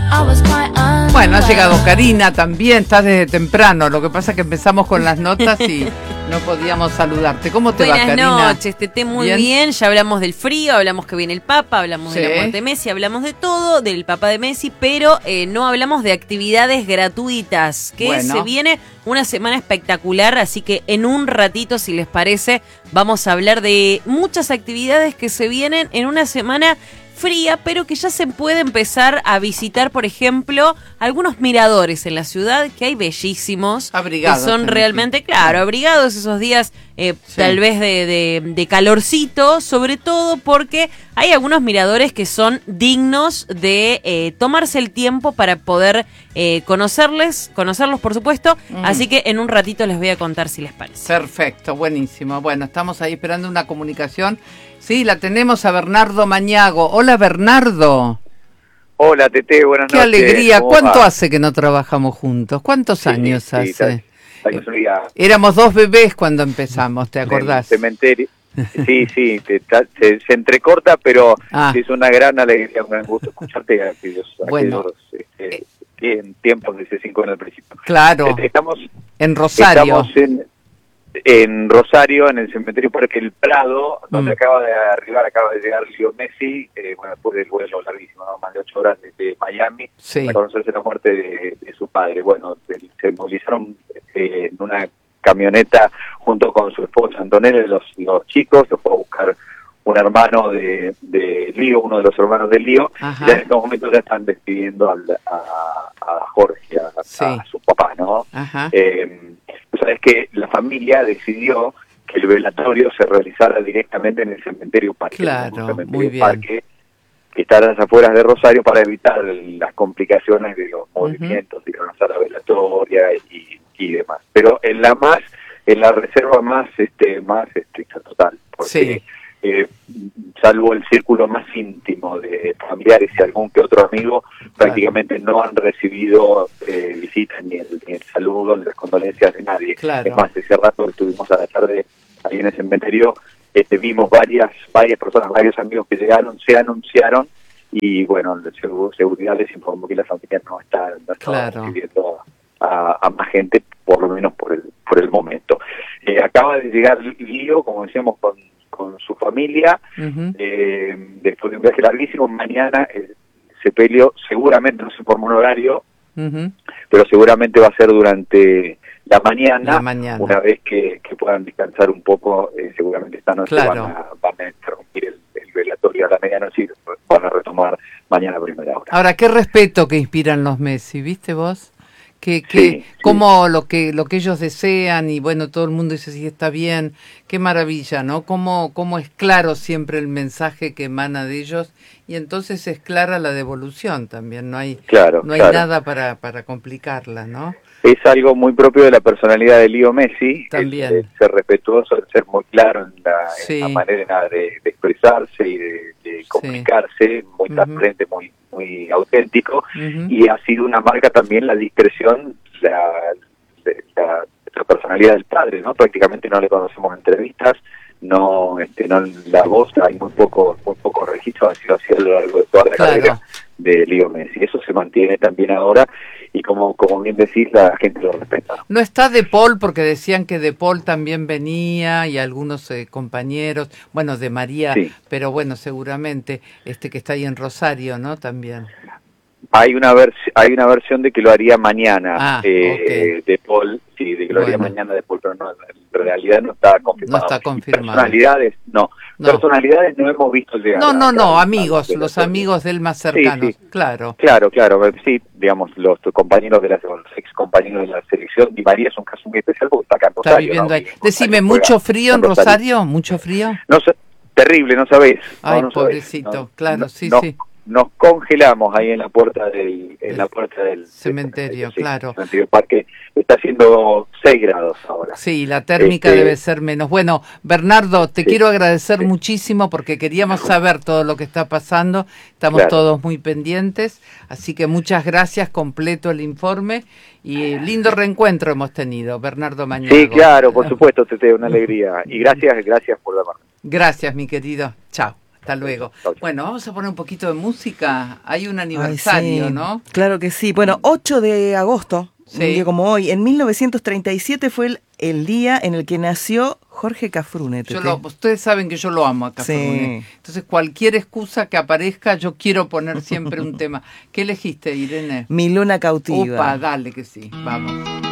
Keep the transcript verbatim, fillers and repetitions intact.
Bueno, ha llegado Karina también, estás desde temprano, lo que pasa es que empezamos con las notas y no podíamos saludarte. ¿Cómo te Buenas va, Karina? Buenas noches, Tete, muy bien? bien, ya hablamos del frío, hablamos que viene el Papa, hablamos sí. de la muerte de Messi, hablamos de todo, del Papa de Messi, pero eh, no hablamos de actividades gratuitas, que bueno. se viene una semana espectacular, así que en un ratito, si les parece, vamos a hablar de muchas actividades que se vienen en una semana fría, pero que ya se puede empezar a visitar, por ejemplo, algunos miradores en la ciudad que hay bellísimos. Abrigados. Que son realmente, sí. claro, abrigados esos días eh, sí. tal vez de, de, de calorcito, sobre todo porque hay algunos miradores que son dignos de eh, tomarse el tiempo para poder eh, conocerles, conocerlos, por supuesto. Mm. Así que en un ratito les voy a contar si les parece. Perfecto, buenísimo. Bueno, estamos ahí esperando una comunicación. Sí, la tenemos a Bernardo Mañago. Hola, Bernardo. Hola, Tete, buenas Qué noches. Qué alegría. ¿Cuánto va? hace que no trabajamos juntos? ¿Cuántos sí, años sí, hace? Sí, sí, Éramos dos bebés cuando empezamos, ¿te acordás? En el cementerio. Sí, sí, te, te, se entrecorta, pero ah. es una gran alegría, un gran gusto escucharte a aquellos, bueno. aquellos este, en tiempos de C cinco en el principio. Claro, estamos en Rosario. Estamos en, en Rosario, en el cementerio Parque El Prado, donde mm. acaba de arribar, acaba de llegar Leo Messi, eh, bueno, después del vuelo larguísimo, ¿no? Más de ocho horas desde Miami, sí. para conocerse la muerte de, de su padre. Bueno, se movilizaron eh, en una camioneta junto con su esposa Antonella, los, los chicos, los fue a buscar un hermano de, de Lío, uno de los hermanos de Lío, y ya en estos momentos ya están despidiendo al, a, a Jorge, a, sí. a su papá, ¿no? Eh, pues sabes que la familia decidió que el velatorio se realizara directamente en el cementerio Parque, claro, el cementerio muy bien. Parque, que está a las afueras de Rosario para evitar las complicaciones de los uh-huh. movimientos, de la sala velatoria y, y demás. Pero en la más, en la reserva más, este, más estricta total, porque sí. Eh, salvo el círculo más íntimo de familiares y algún que otro amigo, claro. prácticamente no han recibido eh, visitas ni el, ni el saludo ni las condolencias de nadie. Claro. Es más, ese rato que estuvimos a la tarde ahí en el cementerio, este, vimos varias varias personas, varios amigos que llegaron, se anunciaron y bueno, la seguridad les informó que la familia no está, no está claro. recibiendo a, a más gente, por lo menos por el por el momento. Eh, acaba de llegar Lío, como decíamos, con con su familia, uh-huh. eh, después de un viaje larguísimo. Mañana el sepelio seguramente no se informó un horario, uh-huh. pero seguramente va a ser durante la mañana, la mañana. Una vez que, que puedan descansar un poco, eh, seguramente esta noche claro. van, a, van a interrumpir el, el velatorio a la medianoche y van a retomar mañana a primera hora. Ahora, qué respeto que inspiran los Messi, ¿viste vos? Que, que sí, como sí. lo que lo que ellos desean y bueno, todo el mundo dice sí está bien, qué maravilla, ¿no? Cómo, cómo es claro siempre el mensaje que emana de ellos y entonces es clara la devolución también, no hay claro, no hay claro. nada para para complicarla, ¿no? Es algo muy propio de la personalidad de Leo Messi, también el, el ser respetuoso, el ser muy claro en la, sí. en la manera de, de expresarse y de, de comunicarse, sí. muy transparente, uh-huh. muy muy auténtico, uh-huh. y ha sido una marca también la discreción, la, la, la personalidad del padre, ¿no? Prácticamente no le conocemos entrevistas, no, este, no la voz, hay muy poco, muy poco registro, ha sido así a lo largo de toda la claro. carrera de Leo Messi. Eso se mantiene también ahora y como como bien decís, la gente lo respeta. No está De Paul porque decían que De Paul también venía y algunos eh, compañeros, bueno, de María, sí. pero bueno, seguramente este que está ahí en Rosario, ¿no? También. Hay una vers hay una versión de que lo haría mañana, ah, eh, okay. De Paul, sí, de que lo bueno. haría mañana De Paul, pero no, en realidad no está confirmado. No está confirmado. Personalidades, no. no. Personalidades no hemos visto llegar. No, no, a, no, a, amigos, a los amigos del más cercanos, sí, sí. claro. Claro, claro, sí, digamos, los compañeros de la, los ex compañeros de la selección, Di María es un caso muy especial porque está acá en Rosario. Está viviendo ¿no? ahí. Decime, ¿mucho frío en Rosario? ¿Mucho frío? No sé, terrible, no sabés. Ay, no, no pobrecito, sabés. No, claro, no, sí, no, sí. Nos congelamos ahí en la puerta del en la puerta del cementerio, del, sí, claro. Cementerio Parque. Está haciendo seis grados ahora. Sí, la térmica este, debe ser menos. Bueno, Bernardo, te sí, quiero agradecer sí. muchísimo porque queríamos saber todo lo que está pasando. Estamos claro. todos muy pendientes, así que muchas gracias, completo el informe y lindo reencuentro hemos tenido, Bernardo Mañago. Sí, claro, por supuesto, Tete, una alegría. Y gracias, gracias por llamarme. Gracias, mi querido. Chao. Hasta luego. Chau, chau. Bueno, vamos a poner un poquito de música. Hay un aniversario, Ay, sí. ¿no? Claro que sí. Bueno, ocho de agosto, Sí. un día como hoy, en mil novecientos treinta y siete fue el, el día en el que nació Jorge Cafrune. Yo Tete. lo, ustedes saben que yo lo amo a Cafrune. Sí. Entonces, cualquier excusa que aparezca, yo quiero poner siempre un tema. ¿Qué elegiste, Irene? Mi luna cautiva. Opa, dale que sí. Vamos.